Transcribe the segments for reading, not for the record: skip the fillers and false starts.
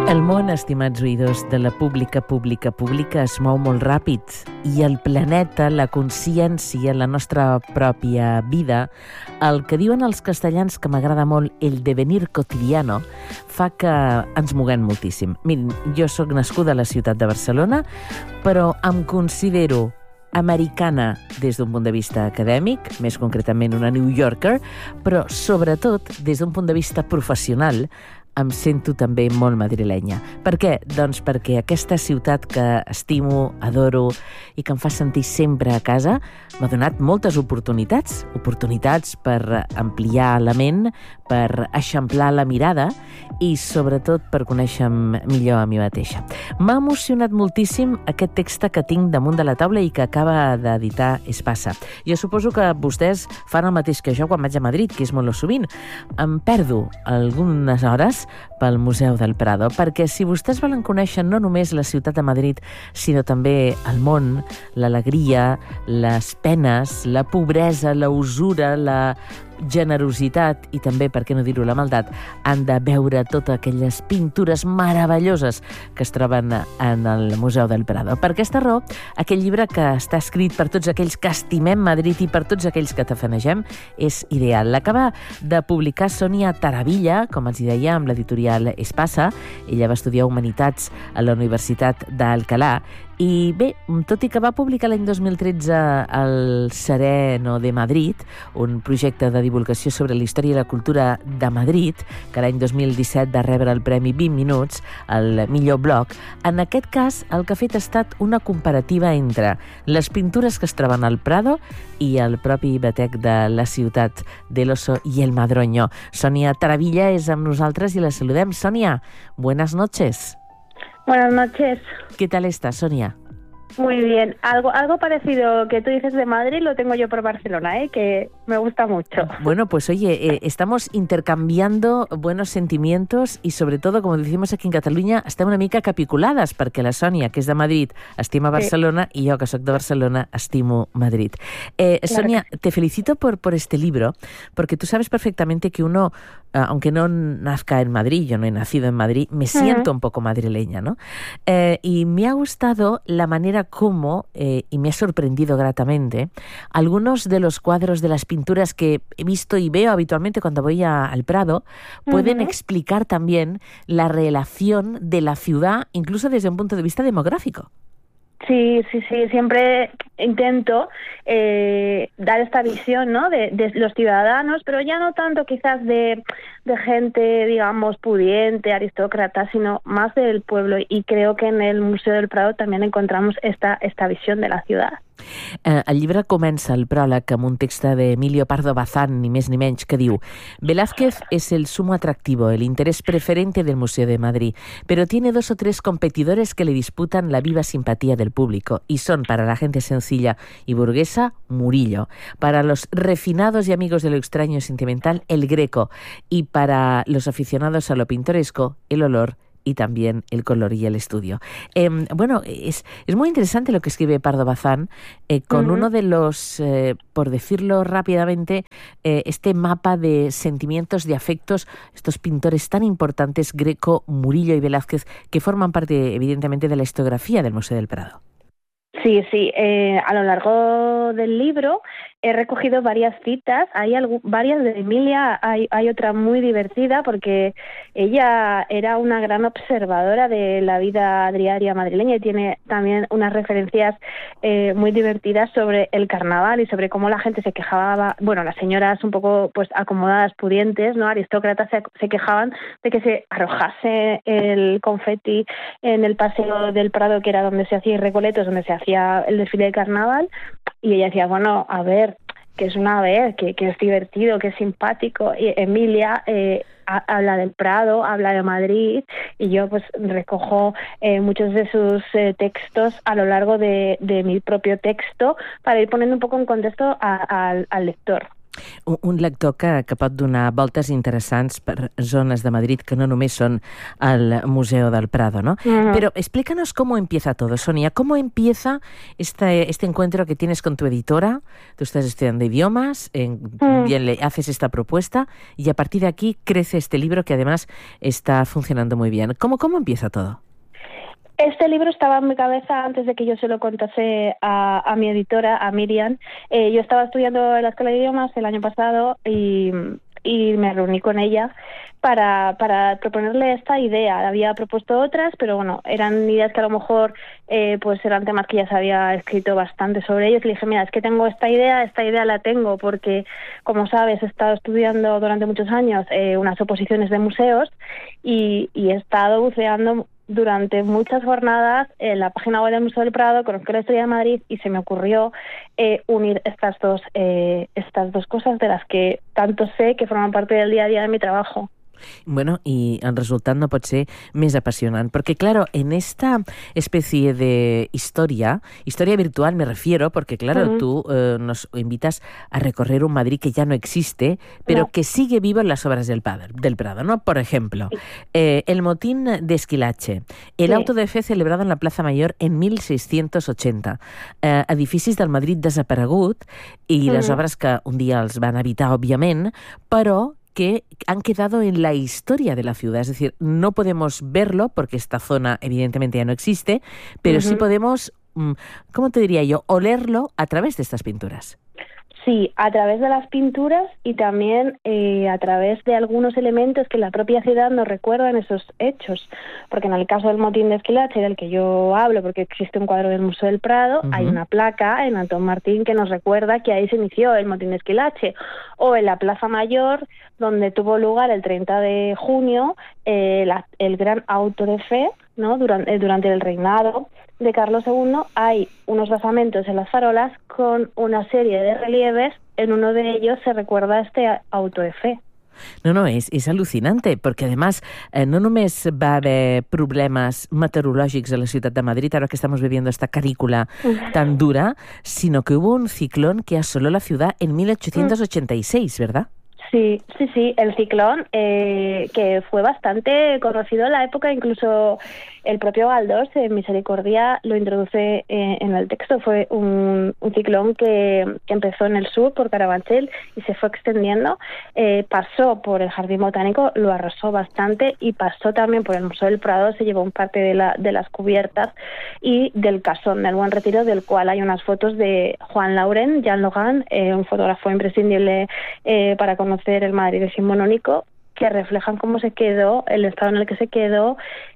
El món, estimats oïdors, de la pública es mou molt ràpid i el planeta, la consciència, la nostra pròpia vida, el que diuen els castellans, que m'agrada molt, el devenir cotidiano, fa que ens moguem moltíssim. Mirin, jo sóc nascuda a la ciutat de Barcelona, però em considero americana des d'un punt de vista acadèmic, més concretament una New Yorker, però sobretot des d'un punt de vista professional em sento també molt madrilenya. Per què? Doncs perquè aquesta ciutat que estimo, adoro i que em fa sentir sempre a casa m'ha donat moltes oportunitats per ampliar la ment, per eixamplar la mirada i sobretot per conèixer-me millor a mi mateixa. M'ha emocionat moltíssim aquest text que tinc damunt de la taula i que acaba d'editar Espasa. Jo suposo que vostès fan el mateix que jo quan vaig a Madrid, que és molt sovint. Em perdo algunes hores pel Museu del Prado, perquè si vostès volen conèixer no només la ciutat de Madrid, sinó també el món, l'alegria, les penes, la pobresa, la usura, la generositat i també, per què no dir-ho, la maldat, han de veure totes aquelles pintures meravelloses que es troben en el Museu del Prado. Per aquesta raó, aquest llibre que està escrit per tots aquells que estimem Madrid i per tots aquells que tafanegem és ideal. L'acaba de publicar Sònia Taravilla, com els deia, amb l'editorial Espasa. Ella va estudiar Humanitats a la Universitat d'Alcalà i bé, tot i que va publicar l'any 2013 el Sereno de Madrid, un projecte de divulgació sobre la història i la cultura de Madrid, que l'any 2017 va rebre el Premi 20 Minuts, el millor blog, en aquest cas el que ha fet ha estat una comparativa entre les pintures que es troben al Prado i el propi batec de la ciutat del Oso i el Madroño. Sònia Taravilla és amb nosaltres i la saludem. Sònia, buenas noches. Buenas noches. ¿Qué tal estás, Sonia? Muy bien. Algo parecido que tú dices de Madrid lo tengo yo por Barcelona, que me gusta mucho. Bueno, pues oye, estamos intercanviando buenos sentimientos i sobretot, com decimos aquí en Catalunya, estem una mica capiculades, perquè la Sònia, que és de Madrid, estima Barcelona y yo, que soc de Barcelona, estimo Madrid. Sonia, te felicito por este libro, porque tú sabes perfectamente que uno, aunque no nazca en Madrid, yo no he nacido en Madrid, me siento un poco madrileña, ¿no? Y me ha gustado la manera como, y me ha sorprendido gratamente, algunos de los cuadros de las pinturas que he visto y veo habitualmente cuando voy al Prado pueden explicar también la relación de la ciudad, incluso desde un punto de vista demográfico. Sí, siempre intento dar esta visión, ¿no?, de los ciudadanos, pero ya no tanto quizás de gente, digamos, pudiente, aristócrata, sino más del pueblo, y creo que en el Museo del Prado también encontramos esta visión de la ciudad. El llibre comença, el pròleg, amb un text de Emilio Pardo Bazán, ni més ni menys, que diu: Velázquez es el sumo atractivo, el interés preferente del Museo de Madrid, pero tiene 2 o 3 competidores que le disputan la viva simpatía del público, y son, para la gente sencilla y burguesa, Murillo; para los refinados y amigos de lo extraño y sentimental, el Greco; y para los aficionados a lo pintoresco, el olor y también el color y el estudio. Bueno, es muy interesante lo que escribe Pardo Bazán, con uno de los, por decirlo rápidamente, este mapa de sentimientos, de afectos, estos pintores tan importantes, Greco, Murillo y Velázquez, que forman parte, evidentemente, de la historiografía del Museo del Prado. Sí, a lo largo del libro he recogido varias citas, hay varias de Emilia, hay otra muy divertida porque ella era una gran observadora de la vida diaria madrileña y tiene también unas referencias muy divertidas sobre el carnaval y sobre cómo la gente se quejaba, bueno, las señoras un poco pues acomodadas, pudientes, ¿no?, aristócratas, se quejaban de que se arrojase el confeti en el Paseo del Prado, que era donde se hacía, y Recoletos, donde se hacía el desfile de carnaval, y ella decía, bueno, a ver, que es que es divertido, que es simpático. Y Emilia habla del Prado, habla de Madrid, y yo pues recojo muchos de sus textos a lo largo de mi propio texto para ir poniendo un poco en contexto al lector. Un lector que pot donar voltes interessants per zonas de Madrid que no només són el Museo del Prado, ¿no? Pero explícanos cómo empieza todo, Sonia. ¿Cómo empieza este encuentro que tienes con tu editora? Tú estás estudiando idiomas, bien le haces esta propuesta y a partir de aquí crece este libro que además está funcionando muy bien. ¿Cómo empieza todo? Este libro estaba en mi cabeza antes de que yo se lo contase a mi editora, a Miriam. Yo estaba estudiando en la Escuela de Idiomas el año pasado y me reuní con ella para proponerle esta idea. Había propuesto otras, pero bueno, eran ideas que a lo mejor pues eran temas que ya se había escrito bastante sobre ellos. Y le dije, mira, es que tengo esta idea la tengo porque, como sabes, he estado estudiando durante muchos años unas oposiciones de museos y he estado buceando durante muchas jornadas en la página web del Museo del Prado, conozco la historia de Madrid y se me ocurrió unir estas dos cosas de las que tanto sé que forman parte del día a día de mi trabajo. Bueno, y el resultat no pot ser més apassionant, porque claro, en esta especie de historia virtual me refiero, porque claro, tú nos invitas a recorrer un Madrid que ya no existe, pero que sigue vivo en las obras del Prado, ¿no? Por ejemplo, el motín de Esquilache, el auto de fe celebrado en la Plaza Mayor en 1680, edificis del Madrid desaparegut i les obres que un dia els van habitar, òbviament, però que han quedado en la historia de la ciudad. Es decir, no podemos verlo porque esta zona evidentemente ya no existe, pero sí podemos, ¿cómo te diría yo?, olerlo a través de estas pinturas. Sí, a través de las pinturas y también a través de algunos elementos que la propia ciudad nos recuerdan esos hechos. Porque en el caso del motín de Esquilache, del que yo hablo, porque existe un cuadro del Museo del Prado, hay una placa en Antón Martín que nos recuerda que ahí se inició el motín de Esquilache. O en la Plaza Mayor, donde tuvo lugar el 30 de junio el gran auto de fe, ¿no? Durante el reinado de Carlos II, hay unos basamentos en las farolas con una serie de relieves. En uno de ellos se recuerda este auto de fe. No, és al·lucinante, perquè, además, no només va haver problemes meteorològics a la ciutat de Madrid, ahora que estamos viviendo esta canícula tan dura, sino que hubo un ciclón que asoló la ciudad en 1886, ¿verdad? Sí, el ciclón que fue bastante conocido en la época, incluso el propio Galdós en Misericordia lo introduce en el texto. Fue un ciclón que empezó en el sur por Carabanchel y se fue extendiendo, pasó por el Jardín Botánico, lo arrasó bastante y pasó también por el Museo del Prado, se llevó un parte de las cubiertas y del Casón del Buen Retiro, del cual hay unas fotos de Juan Lauren, Jean Logan, un fotógrafo imprescindible para conocer el Madrid decimonónico, que reflejan cómo se quedó, el estado en el que se quedó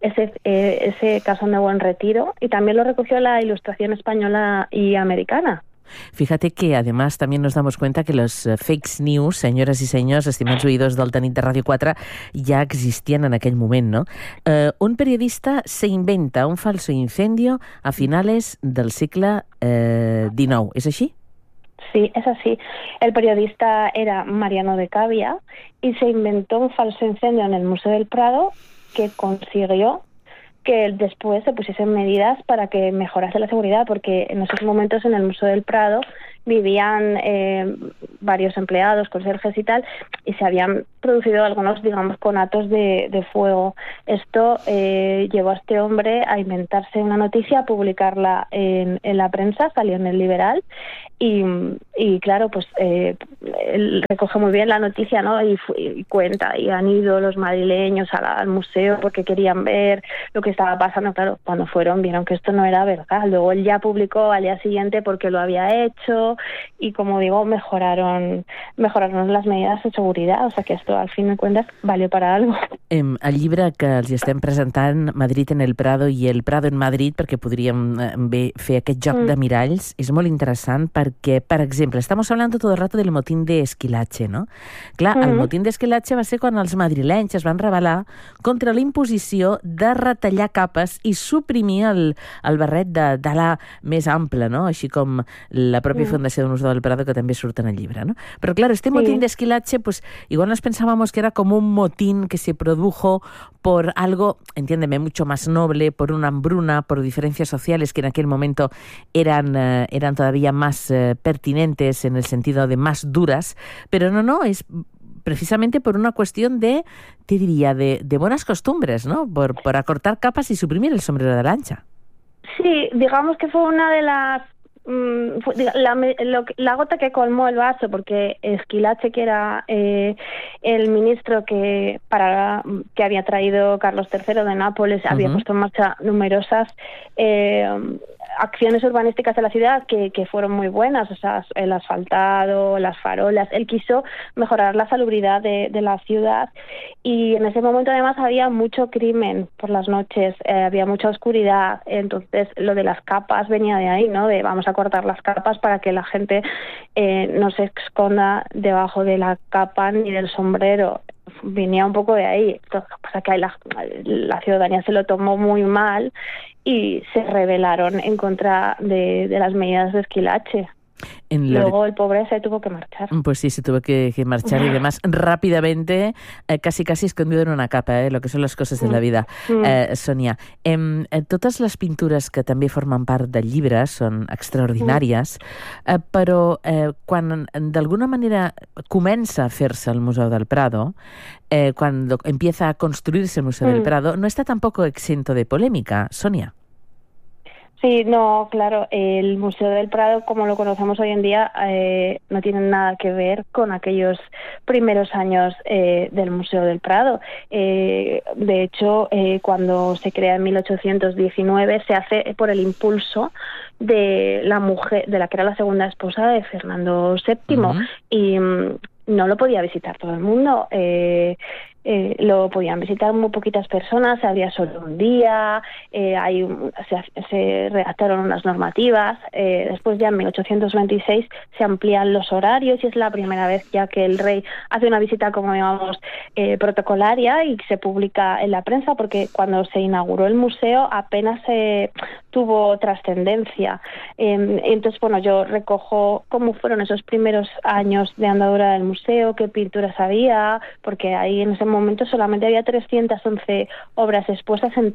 ese Casón de Buen Retiro, y también lo recogió la Ilustración española y americana. Fíjate que además también nos damos cuenta que los fake news, señoras y señors, estimats oïdors del Tanit de Ràdio 4, ja existien en aquell moment, ¿no? Un periodista se inventa un falso incendio a finales del segle XIX, ¿és així? Sí, es así. El periodista era Mariano de Cavia y se inventó un falso incendio en el Museo del Prado que consiguió que después se pusiesen medidas para que mejorase la seguridad, porque en esos momentos en el Museo del Prado vivían varios empleados, conserjes y tal, y se habían producido algunos, digamos, conatos de fuego. Esto llevó a este hombre a inventarse una noticia, a publicarla en la prensa, salió en el Liberal, y claro, pues él recoge muy bien la noticia, ¿no? Y cuenta, y han ido los madrileños al museo porque querían ver lo que estaba pasando. Claro, cuando fueron vieron que esto no era verdad. Luego él ya publicó al día siguiente porque lo había hecho y, como digo, mejoraron las medidas de seguridad. O sea que esto, al fin de cuentas, valió para algo. El llibre que els estem presentant, Madrid en el Prado i el Prado en Madrid, perquè podríem fer aquest joc de miralls, és molt interessant perquè, per exemple, estamos hablando todo el rato del motín de Esquilache, ¿no? Clar, el motín d'Esquilache va ser quan els madrilenys es van rebel·lar contra la imposició de retallar capes i suprimir el barret d'ala més ample, ¿no? Així com la pròpia Fundació del Museu del Prado, que també surt en el llibre, ¿no? Però, claro, este motín de Esquilache, pues, igual nos pensábamos que era como un motín que se produjo produjo por algo, entiéndeme, mucho más noble, por una hambruna, por diferencias sociales que en aquel momento eran todavía más pertinentes en el sentido de más duras, pero no, es precisamente por una cuestión de, te diría, de buenas costumbres, ¿no? Por acortar capas y suprimir el sombrero de la ancha. Sí, digamos que fue una de las la gota que colmó el vaso, porque Squillace, que era el ministro que había traído Carlos III de Nápoles, había puesto en marcha numerosas acciones urbanísticas de la ciudad que fueron muy buenas, o sea, el asfaltado, las farolas. Él quiso mejorar la salubridad de la ciudad, y en ese momento además había mucho crimen por las noches, había mucha oscuridad, entonces lo de las capas venía de ahí, ¿no? De vamos a cortar las capas para que la gente no se esconda debajo de la capa ni del sombrero. Venía un poco de ahí. Lo que pasa es que la ciudadanía se lo tomó muy mal y se rebelaron en contra de las medidas de Squillace. Luego el pobre se tuvo que marchar. Pues sí, se tuvo que marchar, y además rápidamente, casi escondido en una capa, lo que son les coses de la vida. Sònia, totes les pintures que també formen part del llibre són extraordinàries, però quan d'alguna manera comença a fer-se el Museu del Prado, cuando empieza a construirse el Museo del Prado, no está tampoco exento de polémica, Sonia. Sí, no, claro, el Museo del Prado, como lo conocemos hoy en día, no tiene nada que ver con aquellos primeros años del Museo del Prado. De hecho, cuando se crea en 1819, se hace por el impulso de la mujer, de la que era la segunda esposa de Fernando VII, y no lo podía visitar todo el mundo. Lo podían visitar muy poquitas personas, se abría solo un día, se redactaron unas normativas, después ya en 1826 se amplían los horarios y es la primera vez ya que el rey hace una visita, como llamamos, protocolaria, y se publica en la prensa, porque cuando se inauguró el museo apenas tuvo trascendencia. Entonces, bueno, yo recojo cómo fueron esos primeros años de andadura del museo, qué pinturas había, porque ahí en ese momento solamente había 311 obras expuestas en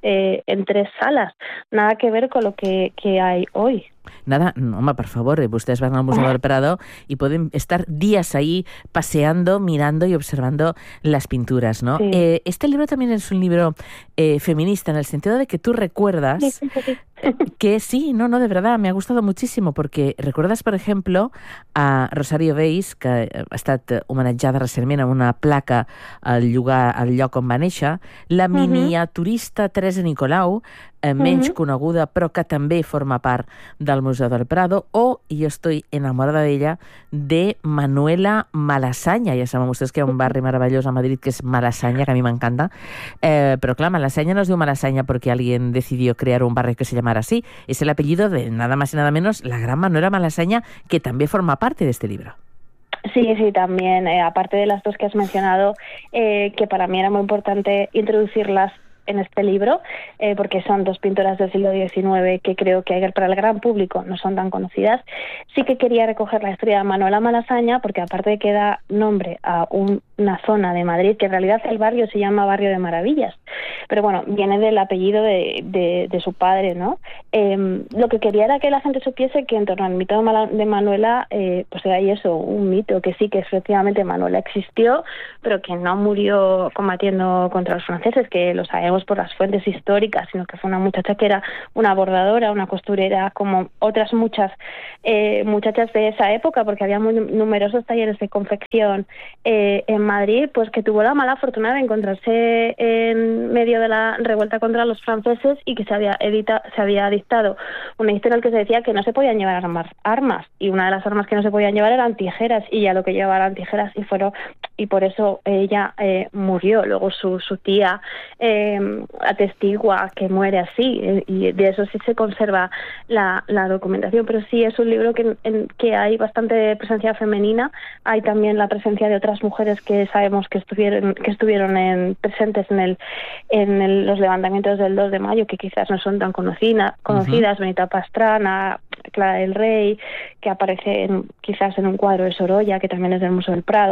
tres salas. Nada que ver con lo que hay hoy. Nada, no, home, por favor, ustedes van al Museo del Prado y pueden estar días ahí paseando, mirando y observando las pinturas, ¿no? Sí. Este libro también es un libro feminista, en el sentido de que tú recuerdas que sí, no, de verdad, me ha gustado muchísimo, porque recuerdas, por ejemplo, a Rosario Veis, que ha estat homenatjada recentment amb una placa al lloc on va néixer, la miniaturista Teresa Nicolau, menys coneguda, però que també forma part del Museu del Prado, o, y yo estoy enamorada d'ella, de Manuela Malasaña. Ja saben vostès que hi ha un barri meravellós a Madrid que és Malasaña, que a mi m'encanta, però clar, Malasaña no es diu Malasaña porque alguien decidió crear un barrio que se llamara así, es el apellido de nada más y nada menos la gran Manuela Malasaña, que también forma parte de este libro. Sí, también, aparte de las dos que has mencionado, que para mí era muy importante introducirlas en este libro, porque son dos pintoras del siglo XIX que creo que para el gran público no son tan conocidas. Sí que quería recoger la historia de Manuela Malasaña, porque aparte de que da nombre a una zona de Madrid, que en realidad el barrio se llama Barrio de Maravillas, pero bueno, viene del apellido de su padre, ¿no? Lo que quería era que la gente supiese que en torno al mito de Manuela, pues hay eso, un mito, que sí, que efectivamente Manuela existió, pero que no murió combatiendo contra los franceses, que lo sabemos por las fuentes históricas, sino que fue una muchacha que era una bordadora, una costurera, como otras muchas muchachas de esa época, porque había muy numerosos talleres de confección en Madrid, pues que tuvo la mala fortuna de encontrarse en medio de la revuelta contra los franceses, y que se había dictado una historia en la que se decía que no se podían llevar armas, y una de las armas que no se podían llevar eran tijeras, y ya lo que llevaban eran tijeras, y por eso ella murió. Luego su tía atestigua que muere así, y de eso sí se conserva la documentación. Pero sí es un libro que hay bastante presencia femenina. Hay también la presencia de otras mujeres que sabemos que estuvieron presentes en los levantamientos del 2 de mayo, que quizás no son tan conocidas. Benita Pastrana, Clara del Rey, que aparece quizás en un cuadro de Sorolla, que también es del Museo del Prado.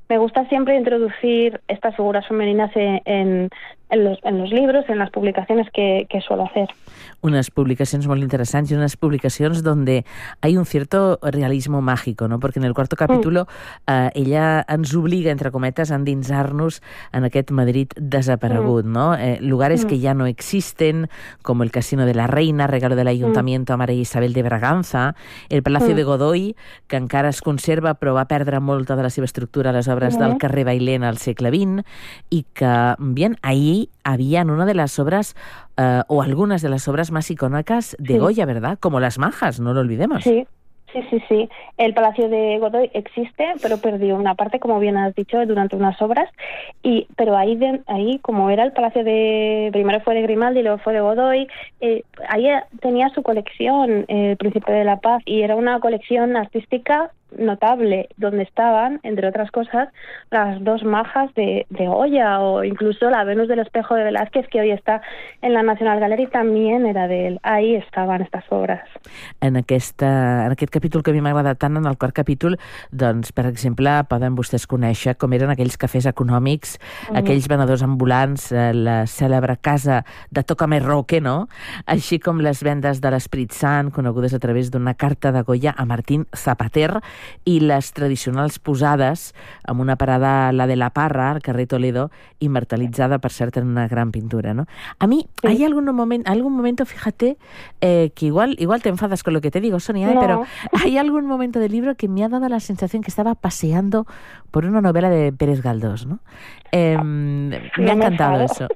me gusta siempre introducir estas figuras femeninas en los libros, en las publicaciones que suelo hacer. Unas publicaciones muy interesantes y unas publicaciones donde hay un cierto realismo mágico, ¿no? Porque en el cuarto capítulo ella ens obliga, entre cometes, a endinsar-nos en aquest Madrid desaparegut, ¿no? Lugares que ya no existen, como el Casino de la Reina, regalo del Ayuntamiento a María Isabel de Braganza, el Palacio de Godoy, que encara es conserva però va perdre molta de la seva estructura a les obres del carrer Bailén al segle XX, y que, bien, ahí habían una de las obras, o algunas de las obras más icónicas de Goya, ¿verdad? Como las Majas, no lo olvidemos. Sí. Sí. El Palacio de Godoy existe, pero perdió una parte, como bien has dicho, durante unas obras. Pero ahí, como era el Palacio primero fue de Grimaldi y luego fue de Godoy, ahí tenía su colección, el Príncipe de la Paz, y era una colección artística notable, donde estaban, entre otras cosas, las dos Majas de Goya, o incluso la Venus del Espejo de Velázquez, que hoy está en la National Gallery, también era de él. Ahí estaven estas obres. En aquest capítol que a mi m'ha agradat tant, en el quart capítol, doncs, per exemple, poden vostès conèixer com eren aquells cafès econòmics, aquells venedors ambulants, la cèlebre casa de Tócame Roque, no? Així com les vendes de l'Esprit Sant, conegudes a través d'una carta de Goya a Martín Zapater, i les tradicionals posades amb una parada, la de la Parra, al carrer Toledo, immortalitzada, per cert, en una gran pintura, ¿no? A mí, hay algún momento, fíjate, que igual te enfadas con lo que te digo, Sonia, no. Pero hay algún momento del libro que me ha dado la sensación que estaba paseando por una novela de Pérez Galdós, ¿no? Me ha encantado eso.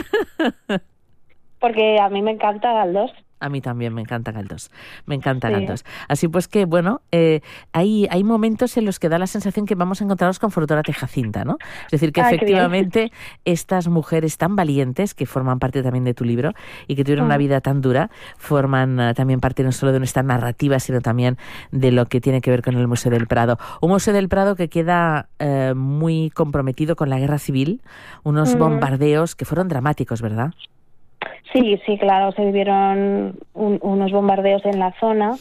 Porque a mí me encanta Galdós. A mí también me encanta Galdós. Galdós. Así pues que, bueno, hay momentos en los que da la sensación que vamos a encontrarnos con Frutora Jacinta, ¿no? Es decir, que efectivamente estas mujeres tan valientes, que forman parte también de tu libro y que tuvieron una vida tan dura, forman también parte no solo de nuestra narrativa, sino también de lo que tiene que ver con el Museo del Prado. Un Museo del Prado que queda muy comprometido con la guerra civil, unos bombardeos que fueron dramáticos, ¿verdad? Sí, claro, se vivieron unos bombardeos en la zona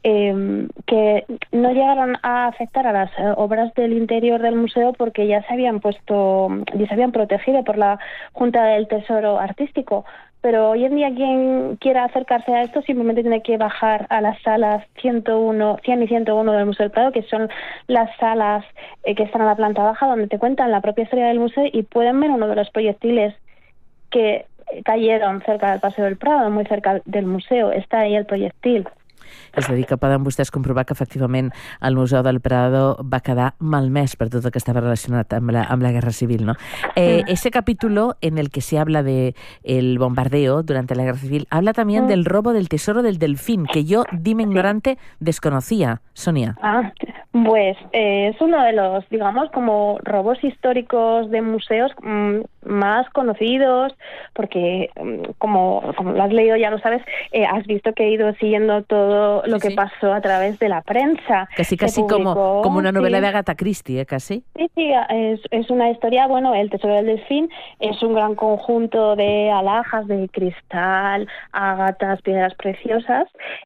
que no llegaron a afectar a las obras del interior del museo porque ya se habían protegido por la Junta del Tesoro Artístico. Pero hoy en día quien quiera acercarse a esto simplemente tiene que bajar a las salas 100 y 101 del Museo del Prado, que son las salas que están a la planta baja, donde te cuentan la propia historia del museo y pueden ver uno de los proyectiles que cayeron cerca del Paseo del Prado, muy cerca del museo. Está ahí el proyectil. És a dir, que poden vostès comprovar que efectivament el Museu del Prado va quedar malmès per tot el que estava relacionat amb la Guerra Civil, ¿no? Ese capítulo en el que se habla de el bombardeo durante la Guerra Civil habla también del robo del tesoro del Delfín, que yo, dime ignorante, desconocía. Sonia. Pues es uno de los, digamos, como robos históricos de museos más conocidos, porque como lo has leído, ya lo sabes, has visto que he ido siguiendo todo lo que pasó a través de la prensa. Casi como una novela de Agatha Christie, casi. Sí, es una historia, bueno, el Tesoro del Delfín es un gran conjunto de alhajas de cristal, ágatas, piedras preciosas,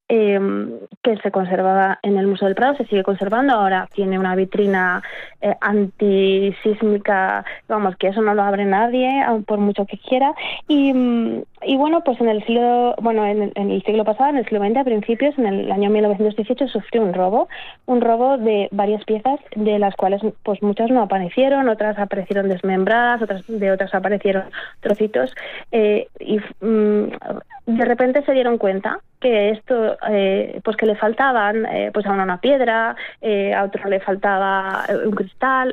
que se conservaba en el Museo del Prado, se sigue conservando, ahora tiene una vitrina antisísmica, vamos, que eso no lo abre nadie, aun por mucho que quiera, y bueno, pues en el siglo pasado, en el siglo XX, a principios, en el año 1918, sufrió un robo de varias piezas, de las cuales pues muchas no aparecieron, otras aparecieron desmembradas, otras aparecieron trocitos, y de repente se dieron cuenta que esto, pues que le faltaban, pues a una piedra, a otro le faltaba un cristal,